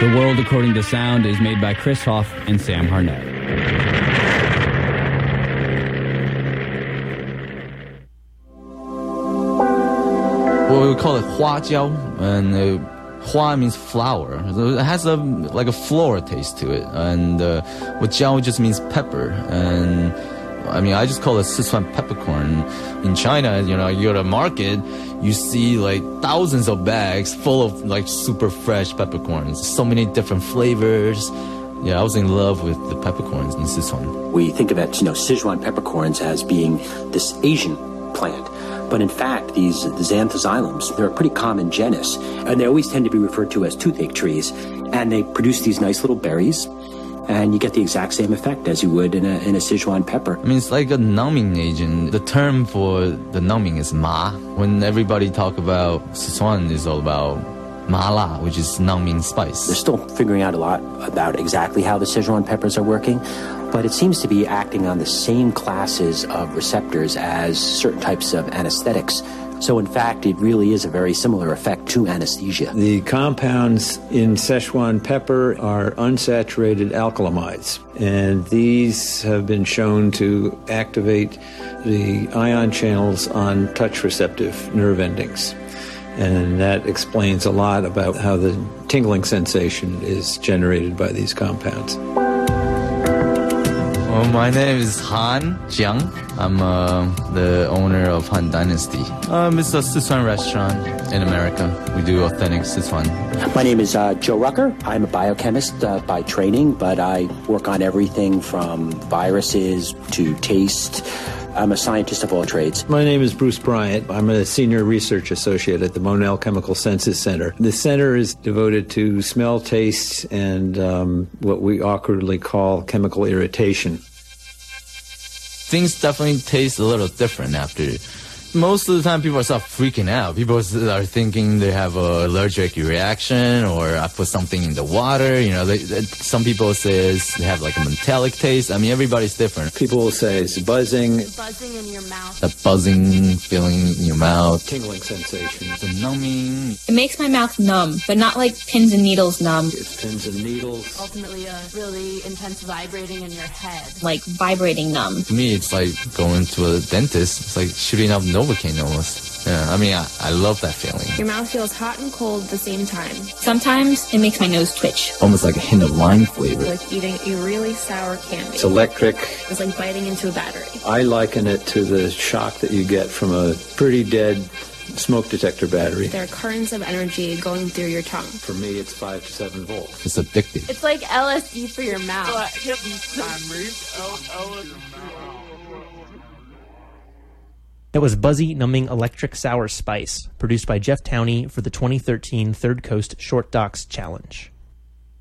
The World According to Sound is made by Chris Hoff and Sam Harnett. Well, we call it 花椒, and 花 means flower. So it has like a floral taste to it, and 椒 just means pepper. And I mean, I just call it Sichuan peppercorn. In China, you know, you go to a market, you see like thousands of bags full of like super fresh peppercorns. So many different flavors. Yeah, I was in love with the peppercorns in Sichuan. We think of it, Sichuan peppercorns as being this Asian plant. But in fact, these xanthoxylums, they're a pretty common genus, and they always tend to be referred to as toothache trees. And they produce these nice little berries, and you get the exact same effect as you would in a Sichuan pepper. I mean, it's like a numbing agent. The term for the numbing is ma. When everybody talk about Sichuan, it's all about mala, which is numbing spice. They're still figuring out a lot about exactly how the Sichuan peppers are working, but it seems to be acting on the same classes of receptors as certain types of anesthetics. So in fact, it really is a very similar effect to anesthesia. The compounds in Szechuan pepper are unsaturated alkylamides, and these have been shown to activate the ion channels on touch receptive nerve endings. And that explains a lot about how the tingling sensation is generated by these compounds. Well, my name is Han Jiang. I'm the owner of Han Dynasty. It's a Sichuan restaurant in America. We do authentic Sichuan. My name is Joe Rucker. I'm a biochemist by training, but I work on everything from viruses to taste. I'm a scientist of all trades. My name is Bruce Bryant. I'm a senior research associate at the Monell Chemical Senses Center. The center is devoted to smell, taste, and what we awkwardly call chemical irritation. Things definitely taste a little different after. Most of the time, people start freaking out. People are thinking they have an allergic reaction, or I put something in the water. You know, some people say they have like a metallic taste. I mean, everybody's different. People will say it's buzzing. Buzzing in your mouth. The buzzing feeling in your mouth. Tingling sensation. The numbing. It makes my mouth numb, but not like pins and needles numb. It's pins and needles. Ultimately, a really intense vibrating in your head. Like vibrating numb. To me, it's like going to a dentist. It's like shooting up Novocaine almost. Yeah, I mean, I love that feeling. Your mouth feels hot and cold at the same time. Sometimes it makes my nose twitch. Almost like a hint of lime flavor. Like eating a really sour candy. It's electric. It's like biting into a battery. I liken it to the shock that you get from a pretty dead smoke detector battery. There are currents of energy going through your tongue. For me, it's 5 to 7 volts. It's addictive. It's like LSD for your mouth. That was Buzzy Numbing Electric Sour Spice, produced by Jeff Towney for the 2013 Third Coast Short Docs Challenge.